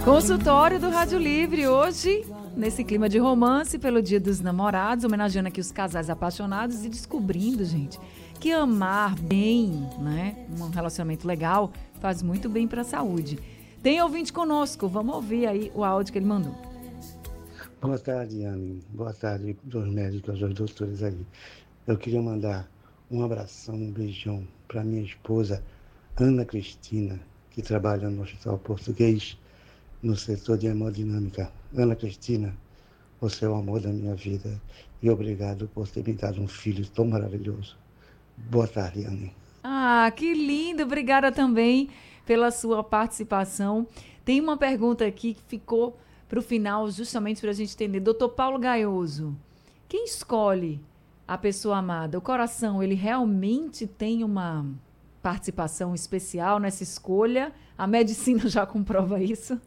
Consultório do Rádio Livre, hoje, nesse clima de romance, pelo Dia dos Namorados, homenageando aqui os casais apaixonados e descobrindo, gente, que amar bem, né, um relacionamento legal, faz muito bem para a saúde. Tem ouvinte conosco, vamos ouvir aí o áudio que ele mandou. Boa tarde, Anne. Boa tarde, dos médicos, dos doutores aí. Eu queria mandar um abração, um beijão para minha esposa, Ana Cristina, que trabalha no Hospital Português, no setor de hemodinâmica. Ana Cristina, você é o amor da minha vida e obrigado por ter me dado um filho tão maravilhoso. Boa tarde, Anne. Ah, que lindo! Obrigada também pela sua participação. Tem uma pergunta aqui que ficou para o final, justamente para a gente entender. Doutor Paulo Gaioso, quem escolhe a pessoa amada? O coração, ele realmente tem uma participação especial nessa escolha? A medicina já comprova isso?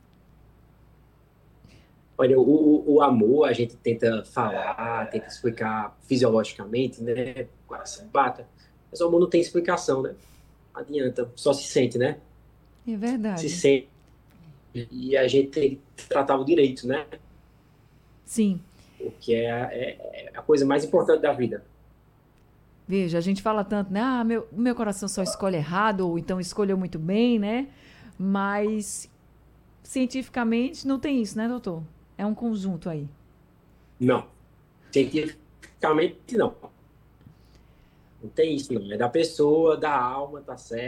Olha, o amor a gente tenta falar, tenta explicar fisiologicamente, né? O coração bata, mas o amor não tem explicação, né? Não adianta, só se sente, né? É Se verdade. sente e a gente tem que tratar o direito, né? Sim. O que é a coisa mais importante da vida. Veja, a gente fala tanto, né? Ah, meu coração só escolhe errado, ou então escolheu muito bem, né? Mas cientificamente não tem isso, né, doutor? É um conjunto aí. Não, cientificamente não. Não tem isso, não. É da pessoa, da alma, tá certo?